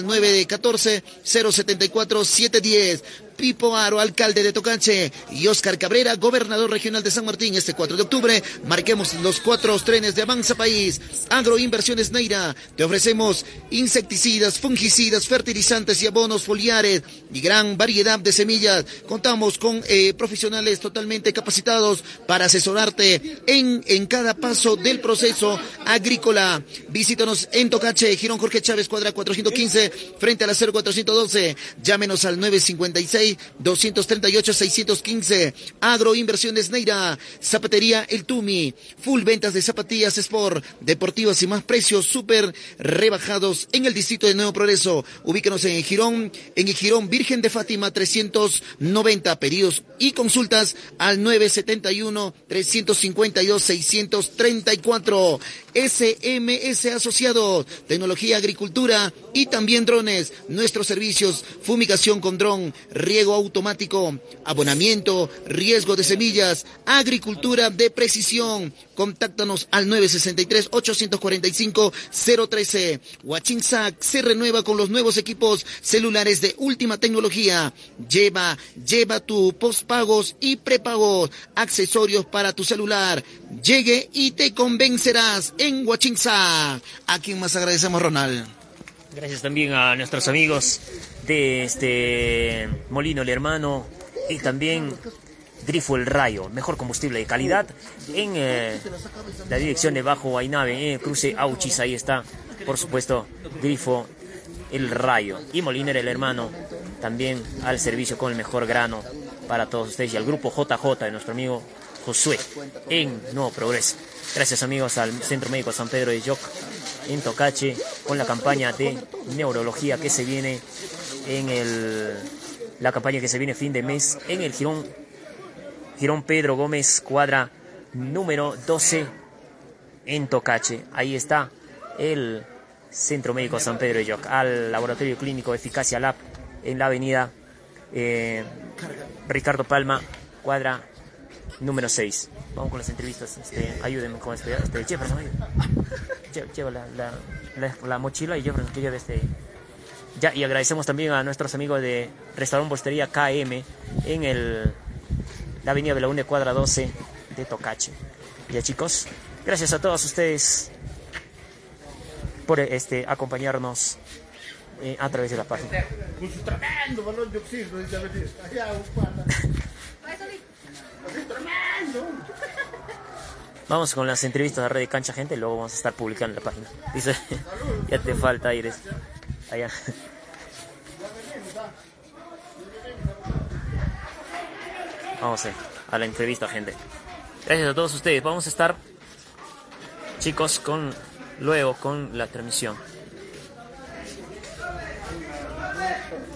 914-074-710. Pipo Aro, alcalde de Tocache, y Oscar Cabrera, gobernador regional de San Martín. Este 4 de octubre marquemos los 4 trenes de Avanza País. Agroinversiones Neira, te ofrecemos insecticidas, fungicidas, fertilizantes y abonos foliares y gran variedad de semillas. Contamos con profesionales totalmente capacitados para asesorarte en cada paso del proceso agrícola. Visítanos en Tocache, Girón Jorge Chávez, cuadra 415, frente a la 0412. Llámenos al 956-238-615. Agroinversiones Neira. Zapatería El Tumi. Full ventas de zapatillas Sport, deportivas y más precios súper rebajados en el distrito de Nuevo Progreso. Ubícanos en el Girón Virgen de Fátima 390. Pedidos y consultas al 971-352-634. SMS Asociados, tecnología, agricultura y también drones. Nuestros servicios: fumigación con dron, riego automático, abonamiento, riesgo de semillas, agricultura de precisión. Contáctanos al 963-845-013. Huachinsac se renueva con los nuevos equipos celulares de última tecnología. Lleva tu postpagos y prepagos, accesorios para tu celular. Llegue y te convencerás en Huachinsac. ¿A quién más agradecemos, Ronald? Gracias también a nuestros amigos de Molino el Hermano y también Grifo El Rayo, mejor combustible de calidad en la dirección de Bajo Guaynave, cruce Auchis. Ahí está, por supuesto, Grifo El Rayo y Moliner el Hermano, también al servicio con el mejor grano para todos ustedes, y al grupo JJ de nuestro amigo Josué en Nuevo Progreso. Gracias, amigos, al Centro Médico San Pedro de Yoc en Tocache, con la campaña de neurología que se viene la campaña que se viene fin de mes en el Girón Pedro Gómez, cuadra número 12 en Tocache. Ahí está el Centro Médico San Pedro de Yoc. Al Laboratorio Clínico Eficacia Lab en la avenida Ricardo Palma, cuadra número 6. Vamos con las entrevistas. Ayúdenme con Jefferson. Lleva la mochila y Jefferson que lleve Ya, y agradecemos también a nuestros amigos de Restaurant Bostería KM en la avenida Belaúnde, cuadra 12 de Tocache. Ya, chicos, gracias a todos ustedes por acompañarnos a través de la página. Tremendo balón de oxígeno, dice allá, Vamos con las entrevistas a Red de Cancha, gente, y luego vamos a estar publicando en la página. Dice, ya te falta aires. Allá. Vamos a la entrevista, gente. Gracias a todos ustedes. Vamos a estar, chicos, luego con la transmisión.